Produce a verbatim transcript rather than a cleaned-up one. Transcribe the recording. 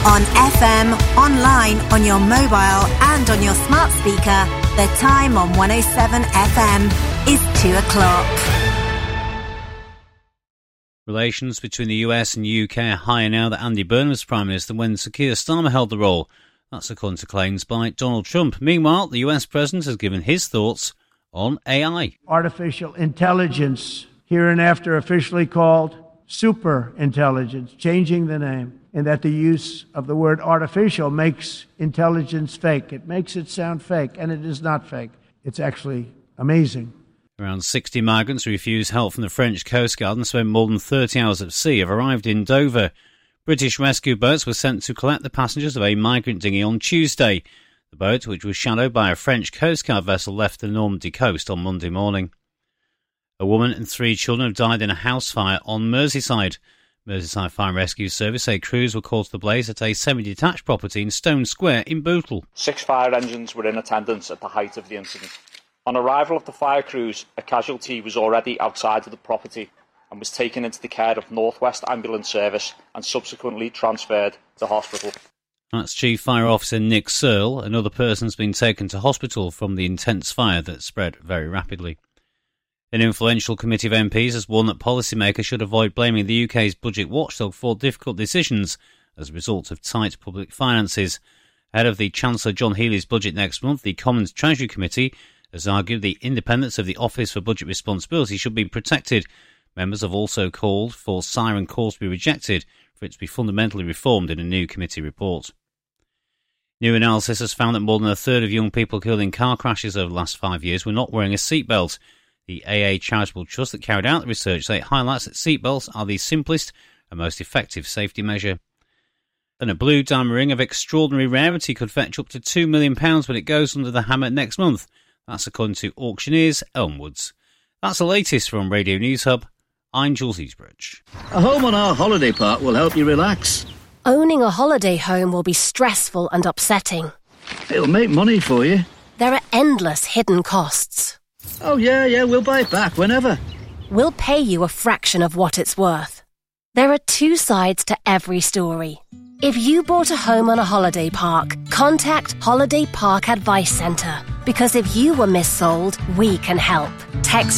On F M, online, on your mobile and on your smart speaker, the time on one oh seven F M is two o'clock. Relations between the U S and U K are higher now that Andy Burnham was Prime Minister when Sir Keir Starmer held the role. That's according to claims by Donald Trump. Meanwhile, the U S President has given his thoughts on A I. Artificial intelligence, hereinafter officially called super intelligence, changing the name, and that the use of the word artificial makes intelligence fake. It makes it sound fake, and it is not fake. It's actually amazing. Around sixty migrants who refused help from the French Coast Guard and spent more than thirty hours at sea have arrived in Dover. British rescue boats were sent to collect the passengers of a migrant dinghy on Tuesday. The boat, which was shadowed by a French Coast Guard vessel, left the Normandy coast on Monday morning. A woman and three children have died in a house fire on Merseyside. Merseyside Fire and Rescue Service say crews were called to the blaze at a semi-detached property in Stone Square in Bootle. Six fire engines were in attendance at the height of the incident. On arrival of the fire crews, a casualty was already outside of the property and was taken into the care of North West Ambulance Service and subsequently transferred to hospital. That's Chief Fire Officer Nick Searle. Another person's been taken to hospital from the intense fire that spread very rapidly. An influential committee of M Ps has warned that policymakers should avoid blaming the U K's budget watchdog for difficult decisions as a result of tight public finances. Ahead of the Chancellor John Healey's budget next month, the Commons Treasury Committee has argued the independence of the Office for Budget Responsibility should be protected. Members have also called for siren calls to be rejected for it to be fundamentally reformed in a new committee report. New analysis has found that more than a third of young people killed in car crashes over the last five years were not wearing a seatbelt. The A A Charitable Trust that carried out the research say it highlights that seatbelts are the simplest and most effective safety measure. And a blue diamond ring of extraordinary rarity could fetch up to two million pounds when it goes under the hammer next month. That's according to auctioneers Elmwoods. That's the latest from Radio News Hub. I'm Jules Easbridge. A home on our holiday park will help you relax. Owning a holiday home will be stressful and upsetting. It'll make money for you. There are endless hidden costs. Oh, yeah, yeah, we'll buy it back whenever. We'll pay you a fraction of what it's worth. There are two sides to every story. If you bought a home on a holiday park, contact Holiday Park Advice Centre. Because if you were missold, we can help. Text